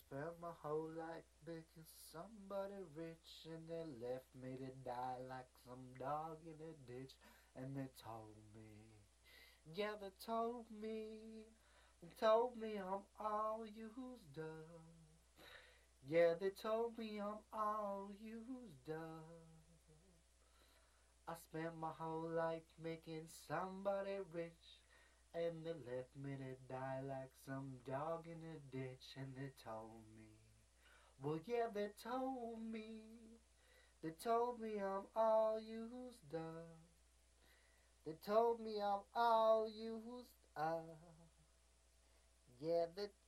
spent my whole life making somebody rich, and they left me to die like some dog in a ditch. And they told me, yeah, they told me I'm all used up. Yeah, they told me I'm all used up. I spent my whole life making somebody rich, and they left me to die like some dog in a ditch. And they told me, well, yeah, they told me I'm all used up. They told me I'm all used up. Yeah, they